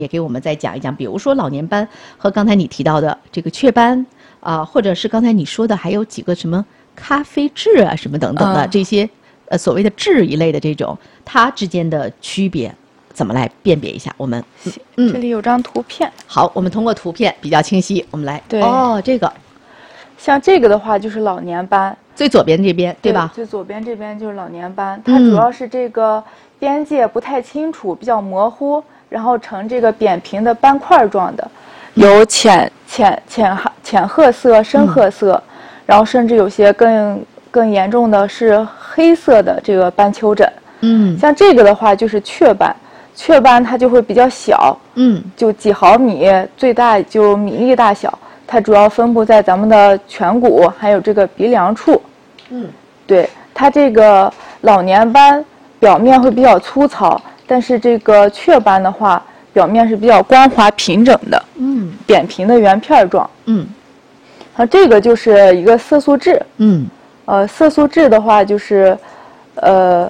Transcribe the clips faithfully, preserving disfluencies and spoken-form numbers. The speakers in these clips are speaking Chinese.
也给我们再讲一讲，比如说老年斑和刚才你提到的这个雀斑啊、呃，或者是刚才你说的还有几个什么咖啡痣啊什么等等的、嗯、这些呃所谓的痣一类的这种，它之间的区别怎么来辨别一下？我们嗯，这里有张图片。 好，我们通过图片比较清晰，我们来对哦，这个像这个的话就是老年斑， 最左边这边 对, 对吧？ 最左边这边就是老年斑，它主要是这个边界不太清楚，嗯、比较模糊。然后呈这个扁平的斑块状的，有浅浅浅浅褐色、深褐色，嗯、然后甚至有些更更严重的是黑色的这个斑丘疹。 嗯， 像这个的话就是雀斑，雀斑它就会比较小， 嗯， 就几毫米，最大就米粒大小。它主要分布在咱们的颧骨还有这个鼻梁处。 嗯， 对，它这个老年斑表面会比较粗糙。但是这个雀斑的话，表面是比较光滑平整的， 嗯， 扁平的圆片状， 嗯， 好，这个就是一个色素痣， 嗯， 呃，色素痣的话就是，呃，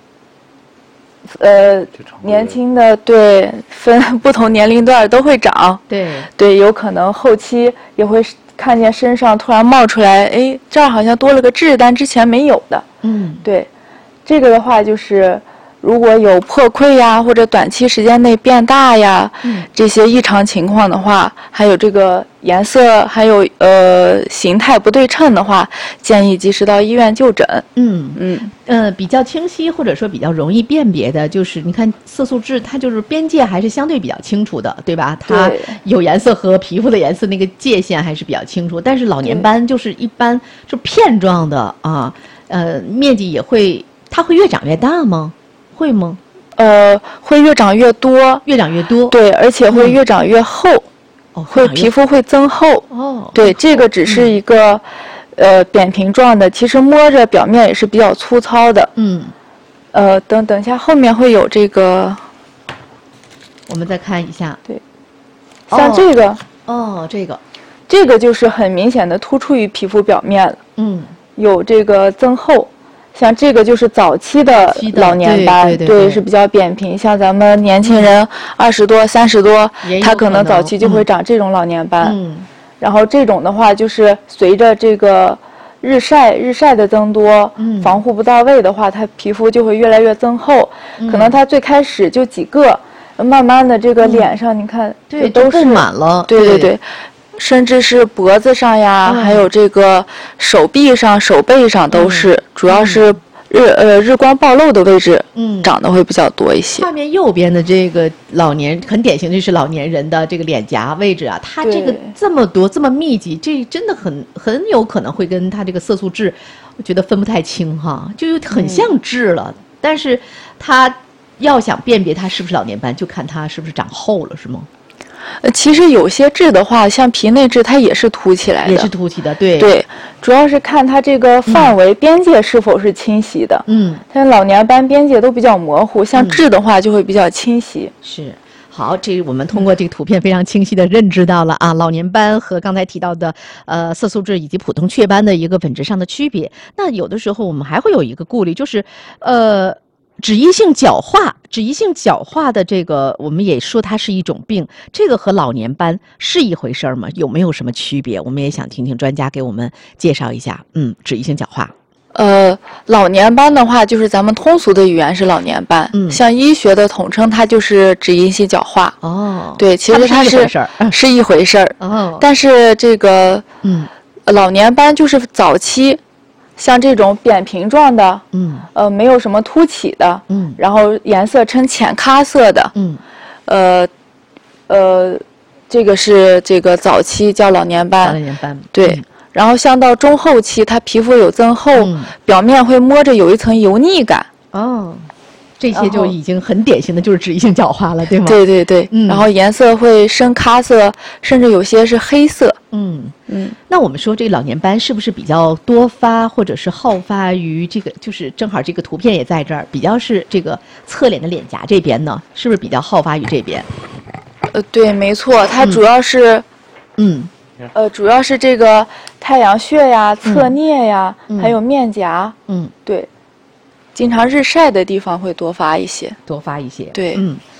呃，年轻的对分不同年龄段都会长， 对对，有可能后期也会看见身上突然冒出来，哎，这儿好像多了个痣，但之前没有的， 嗯， 对，这个的话就是。如果有破溃呀，或者短期时间内变大呀， 嗯、 这些异常情况的话，还有这个颜色，还有呃形态不对称的话，建议及时到医院就诊。 嗯嗯呃，比较清晰或者说比较容易辨别的，就是你看色素痣，它就是边界还是相对比较清楚的，对吧？它有颜色和皮肤的颜色那个界限还是比较清楚。但是老年斑就是一般就片状的啊，呃，面积也会，它会越长越大吗？会吗？ 呃，会越长越多， 越长越多。 对，而且会越长越厚， 哦， 会皮肤会增厚。 哦， 对，这个只是一个、嗯、呃扁平状的，其实摸着表面也是比较粗糙的。 嗯， 呃，等等一下，后面会有这个， 我们再看一下。 对，像这个， 哦，哦这个， 这个就是很明显的突出于皮肤表面了。 嗯， 有这个增厚。像这个就是早期的老年斑， 对, 对, 对, 对是比较扁平。像咱们年轻人二十多、三十多，他可能早期就会长这种老年斑。 嗯， 然后这种的话，就是随着这个日晒、日晒的增多， 嗯， 防护不到位的话，它皮肤就会越来越增厚。 嗯、 可能它最开始就几个，慢慢的这个脸上， 嗯、 你看， 对， 都是满了。 对对对。甚至是脖子上呀， 嗯、 还有这个手臂上、手背上都是， 嗯、 主要是日呃日光暴露的位置， 嗯， 长得会比较多一些。 画面右边的这个老年，很典型的是老年人的这个脸颊位置啊，它这个这么多这么密集，这真的很很有可能会跟它这个色素痣，我觉得分不太清哈，就很像痣了，嗯、但是它要想辨别它是不是老年斑，就看它是不是长厚了，是吗？ 呃，其实有些痣的话，像皮内痣，它也是凸起来的， 也是凸起的，对对，主要是看它这个范围、嗯、边界是否是清晰的。 嗯， 像老年斑边界都比较模糊，像痣的话就会比较清晰。 嗯、是，好，这我们通过这个图片非常清晰的认知到了啊，老年斑和刚才提到的呃色素痣以及普通雀斑的一个本质上的区别。那有的时候我们还会有一个顾虑，就是呃。脂溢性角化，脂溢性角化的这个，我们也说它是一种病，这个和老年斑是一回事吗？有没有什么区别？我们也想听听专家给我们介绍一下。嗯，脂溢性角化， 呃，老年斑的话，就是咱们通俗的语言是老年斑， 嗯， 像医学的统称，它就是脂溢性角化。 哦， 对，其实它是是一回事儿。 哦， 但是这个， 嗯， 老年斑就是早期。像这种扁平状的， 嗯， 呃，没有什么凸起的， 嗯， 然后颜色呈浅咖色的， 嗯， 呃，呃，这个是这个早期叫老年斑， 老年斑， 对。 嗯、 然后像到中后期，它皮肤有增厚， 嗯、 表面会摸着有一层油腻感。 哦，这些就已经很典型的就是脂溢性角化了，对吗？ 对对对， 嗯， 然后颜色会深咖色，甚至有些是黑色。 嗯嗯， 那我们说这个老年斑是不是比较多发，或者是好发于这个，就是正好这个图片也在这儿，比较是这个侧脸的脸颊这边呢，是不是比较好发于这边？ 呃，对，没错，它主要是， 嗯， 呃，主要是这个太阳穴呀、侧颞呀， 嗯、 还有面颊， 嗯， 对，经常日晒的地方会多发一些， 多发一些， 对， 嗯。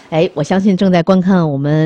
哎，我相信正在观看我们